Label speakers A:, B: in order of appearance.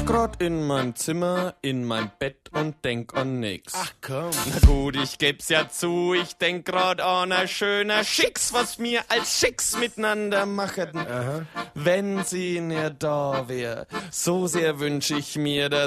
A: grad in meinem Zimmer, in mein Bett und denk an nix.
B: Ach komm.
A: Na gut, ich geb's ja zu, ich denk grad an a schöner Schicks, was mir als Schicks miteinander machten.
B: Aha.
A: Wenn sie näher da wär, so sehr wünsch ich mir, dass